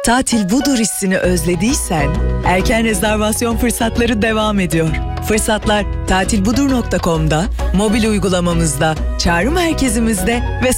Tatil budur hissini özlediysen, erken rezervasyon fırsatları devam ediyor. Fırsatlar tatilbudur.com'da, mobil uygulamamızda, çağrı merkezimizde ve